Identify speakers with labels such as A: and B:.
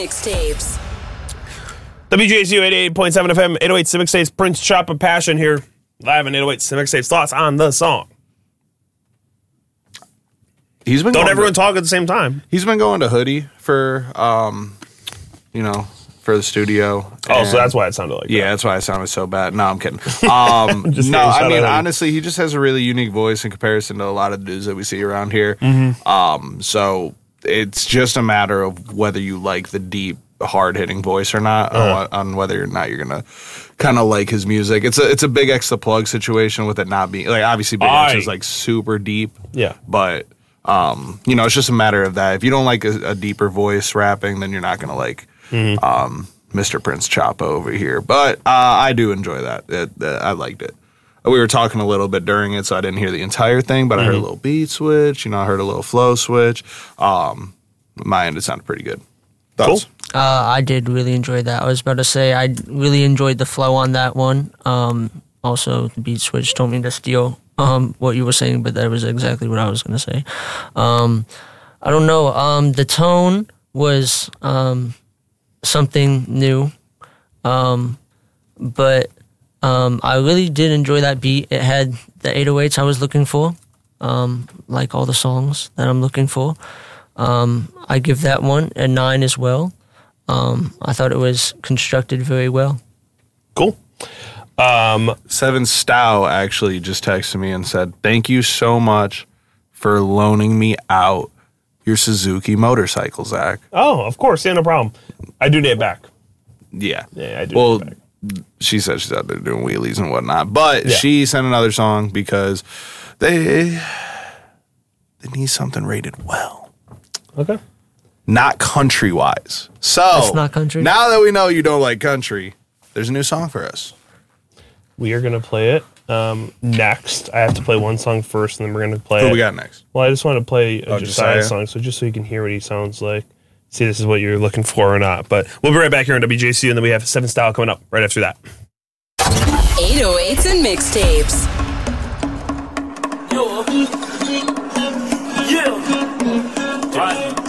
A: Mixtapes.
B: WJSU 88.7 FM, 808 Civic States, Prince Chop of Passion here, live on 808 Civic States. Thoughts on the song? Don't everyone talk at the same time.
C: He's been going to Hoodie for, for the studio.
B: Oh, so that's why it sounded like that.
C: Yeah, that's why it sounded so bad. No, I'm kidding. Honestly, he just has a really unique voice in comparison to a lot of the dudes that we see around here.
B: Mm-hmm.
C: So it's just a matter of whether you like the deep, hard-hitting voice or not, on whether or not you're going to kind of like his music. It's a Big X the Plug situation with it not being, like, obviously Big X is, like, super deep.
B: Yeah.
C: But, it's just a matter of that. If you don't like a deeper voice rapping, then you're not going to like Mr. Prince Choppa over here. But I do enjoy that. I liked it. We were talking a little bit during it, so I didn't hear the entire thing, but I heard a little beat switch. I heard a little flow switch. My end, it sounded pretty good. Thoughts?
B: Cool.
D: I did really enjoy that. I was about to say I really enjoyed the flow on that one. Also, the beat switch told me to steal what you were saying, but that was exactly what I was going to say. I don't know. The tone was something new, but I really did enjoy that beat. It had the 808s I was looking for, like all the songs that I'm looking for. I give that one a 9 as well. I thought it was constructed very well.
B: Cool.
C: Seven Stow actually just texted me and said, "Thank you so much for loaning me out your Suzuki motorcycle, Zach."
B: Oh, of course. Yeah, no problem. I do need it back.
C: Yeah.
B: Yeah, I do need it back.
C: She said she's out there doing wheelies and whatnot. But she sent another song because they need something rated well.
B: Okay.
C: Not country-wise. So,
D: It's not country?
C: Now that we know you don't like country, there's a new song for us.
B: We are going to play it next. I have to play one song first, and then we're going to play
C: Who we got next?
B: Well, I just want to play a
C: Josiah
B: Josiah song, so just so you can hear what he sounds like. See, this is what you're looking for or not. But we'll be right back here on WJCU, and then we have 7 Style coming up right after that.
A: 808s and Mixtapes.
E: Yeah. Right.